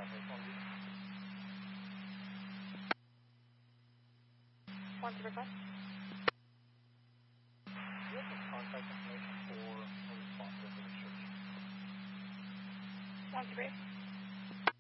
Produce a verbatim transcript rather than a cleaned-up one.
One super five. Do you have some contact information for a response to the church? One super eight.